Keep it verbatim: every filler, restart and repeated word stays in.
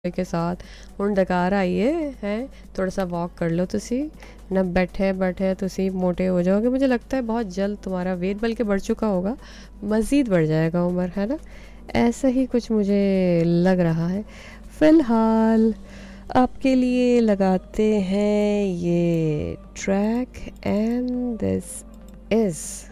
के साथ ਹੁਣ ਡਕਾਰ आइए है थोड़ा सा वॉक कर लो तुसी ना बैठे बैठे तुसी मोटे हो जाओगे। मुझे लगता है बहुत जल्द तुम्हारा वेट बल्कि बढ़ चुका होगा, मज़ीद बढ़ जाएगा उम्र, है ना? ऐसा ही कुछ मुझे लग रहा है। फ़िलहाल आपके लिए लगाते हैं ये ट्रैक एंड दिस इज़